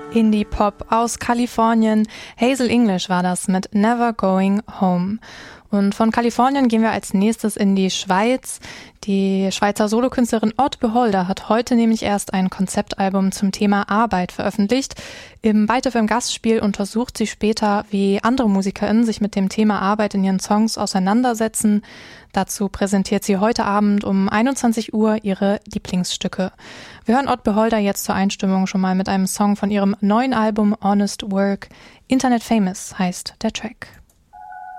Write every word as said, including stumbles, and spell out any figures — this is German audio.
Indie-Pop aus Kalifornien. Hazel English war das mit Never Going Home. Und von Kalifornien gehen wir als nächstes in die Schweiz. Die Schweizer Solokünstlerin Odd Beholder hat heute nämlich erst ein Konzeptalbum zum Thema Arbeit veröffentlicht. Im Byte F M Gastspiel untersucht sie später, wie andere MusikerInnen sich mit dem Thema Arbeit in ihren Songs auseinandersetzen. Dazu präsentiert sie heute Abend um einundzwanzig Uhr ihre Lieblingsstücke. Wir hören Odd Beholder jetzt zur Einstimmung schon mal mit einem Song von ihrem neuen Album Honest Work. Internet Famous heißt der Track.